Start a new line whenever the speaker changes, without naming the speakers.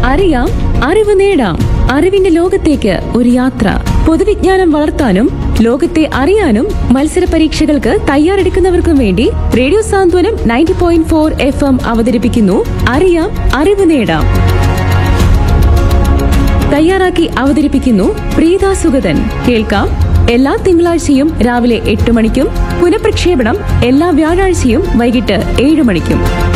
അറിയാം, അറിവ് നേടാം. അറിവിന്റെ ലോകത്തേക്ക് ഒരു യാത്ര. പൊതുവിജ്ഞാനം വളർത്താനും ലോകത്തെ അറിയാനും മത്സര പരീക്ഷകൾക്ക് തയ്യാറെടുക്കുന്നവർക്കും വേണ്ടി റേഡിയോ സാന്ത്വനം 90.4 FM അവതരിപ്പിക്കുന്നു അറിയാം, അറിവ് നേടാം. തയ്യാറാക്കി അവതരിപ്പിക്കുന്നു പ്രീത സുഗതൻ. കേൾക്കാം എല്ലാ തിങ്കളാഴ്ചയും രാവിലെ 8 മണിക്കും പുനഃപ്രക്ഷേപണം എല്ലാ വ്യാഴാഴ്ചയും വൈകിട്ട് 7 മണിക്കും.